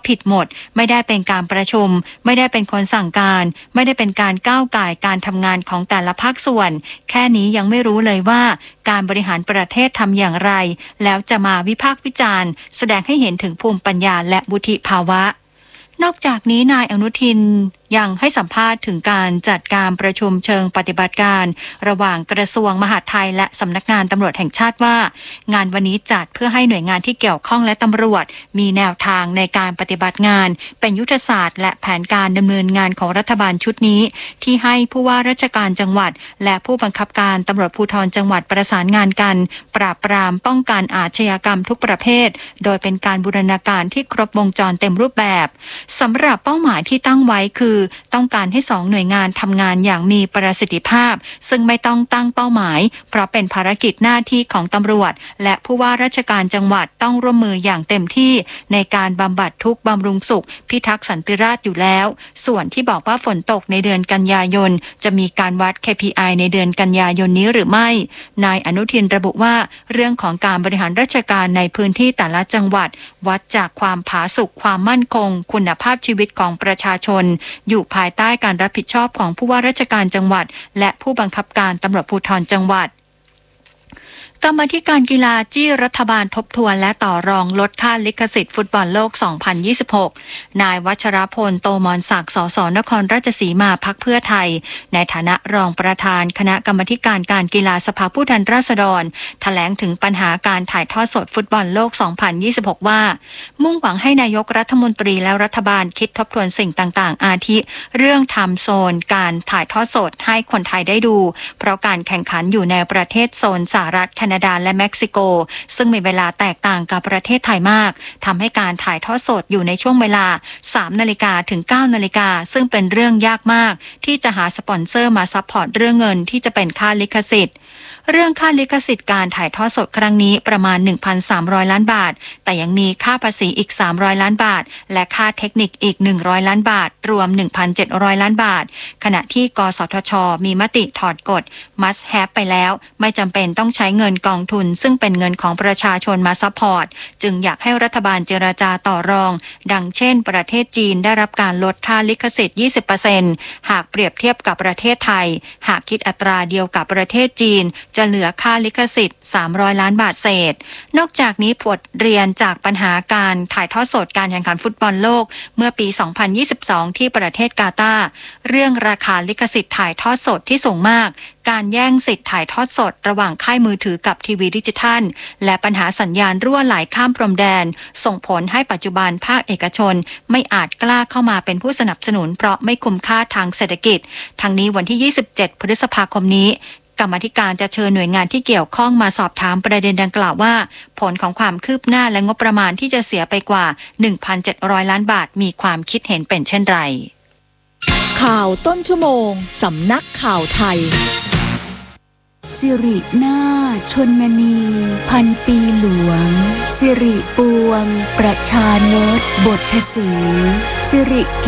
ผิดหมดไม่ได้เป็นการประชุมไม่ได้เป็นคนสั่งการไม่ได้เป็นการก้าวก่ายการทำงานของแต่ละภาคส่วนแค่นี้ยังไม่รู้เลยว่าการบริหารประเทศทำอย่างไรแล้วจะมาวิพากษ์วิจารณ์แสดงให้เห็นถึงภูมิปัญญาและวุฒิภาวะนอกจากนี้นายอนุทินยังให้สัมภาษณ์ถึงการจัดการประชุมเชิงปฏิบัติการระหว่างกระทรวงมหาดไทยและสำนักงานตำรวจแห่งชาติว่างานวันนี้จัดเพื่อให้หน่วยงานที่เกี่ยวข้องและตำรวจมีแนวทางในการปฏิบัติงานเป็นยุทธศาสตร์และแผนการดำเนินงานของรัฐบาลชุดนี้ที่ให้ผู้ว่าราชการจังหวัดและผู้บังคับการตำรวจภูธรจังหวัดประสานงานกันปราบปรามป้องกันอาชญากรรมทุกประเภทโดยเป็นการบูรณาการที่ครบวงจรเต็มรูปแบบสำหรับเป้าหมายที่ตั้งไว้คือต้องการให้2หน่วยงานทำงานอย่างมีประสิทธิภาพซึ่งไม่ต้องตั้งเป้าหมายเพราะเป็นภารกิจหน้าที่ของตำรวจและผู้ว่าราชการจังหวัดต้องร่วมมืออย่างเต็มที่ในการบำบัดทุกข์บำรุงสุขพิทักษ์สันติราษฎร์อยู่แล้วส่วนที่บอกว่าฝนตกในเดือนกันยายนจะมีการวัด KPI ในเดือนกันยายนนี้หรือไม่นายอนุทินระบุว่าเรื่องของการบริหารราชการในพื้นที่แต่ละจังหวัดวัดจากความผาสุกความมั่นคงคุณภาพชีวิตของประชาชนอยู่ภายใต้การรับผิดชอบของผู้ว่าราชการจังหวัดและผู้บังคับการตำรวจภูธรจังหวัดกรรมาธิการกีฬาจี้รัฐบาลทบทวนและต่อรองลดค่าลิขสิทธิ์ฟุตบอลโลก 2026 นายวัชรพล โตมรศักดิ์ สส นครราชสีมา พรรคเพื่อไทยในฐานะรองประธานคณะกรรมาธิการการกีฬาสภาผู้แทนราษฎรแถลงถึงปัญหาการถ่ายทอดสดฟุตบอลโลก 2026 ว่ามุ่งหวังให้นายกรัฐมนตรีและรัฐบาลคิดทบทวนสิ่งต่างๆอาทิเรื่องไทม์โซนการถ่ายทอดสดให้คนไทยได้ดูเพราะการแข่งขันอยู่ในประเทศโซนสหรัฐแคนาดาและเม็กซิโกซึ่งมีเวลาแตกต่างกับประเทศไทยมากทำให้การถ่ายทอดสดอยู่ในช่วงเวลา 3 นาฬิกาถึง 9 นาฬิกาซึ่งเป็นเรื่องยากมากที่จะหาสปอนเซอร์มาซัพพอร์ตเรื่องเงินที่จะเป็นค่าลิขสิทธิ์เรื่องค่าลิขสิทธิ์การถ่ายทอดสดครั้งนี้ประมาณ 1,300 ล้านบาทแต่ยังมีค่าภาษีอีก300ล้านบาทและค่าเทคนิคอีก100ล้านบาทรวม 1,700 ล้านบาทขณะที่กสทช.มีมติถอดกฎ must have ไปแล้วไม่จำเป็นต้องใช้เงินกองทุนซึ่งเป็นเงินของประชาชนมาซัพพอร์ตจึงอยากให้รัฐบาลเจรจาต่อรองดังเช่นประเทศจีนได้รับการลดค่าลิขสิทธิ์ 20% หากเปรียบเทียบกับประเทศไทยหากคิดอัตราเดียวกับประเทศจีนจะเหลือค่าลิขสิทธิ์300ล้านบาทเศษนอกจากนี้บทเรียนจากปัญหาการถ่ายทอดสดการแข่งขันฟุตบอลโลกเมื่อปี 2022 ที่ประเทศกาตาร์เรื่องราคาลิขสิทธิ์ถ่ายทอดสดที่สูงมากการแย่งสิทธิ์ถ่ายทอดสดระหว่างค่ายมือถือกับทีวีดิจิทัลและปัญหาสัญญาณรั่วไหลข้ามพรมแดนส่งผลให้ปัจจุบันภาคเอกชนไม่อาจกล้าเข้ามาเป็นผู้สนับสนุนเพราะไม่คุ้มค่าทางเศรษฐกิจทั้งนี้วันที่ 27 พฤษภาคมนี้กรรมาธิการจะเชิญหน่วยงานที่เกี่ยวข้องมาสอบถามประเด็นดังกล่าวว่าผลของความคืบหน้าและงบประมาณที่จะเสียไปกว่า 1,700 ล้านบาทมีความคิดเห็นเป็นเช่นไรข่าวต้นชั่วโมงสำนักข่าวไทยสิรินาถชนนีพันปีหลวงสิริปวงประชานตบทสีสิริ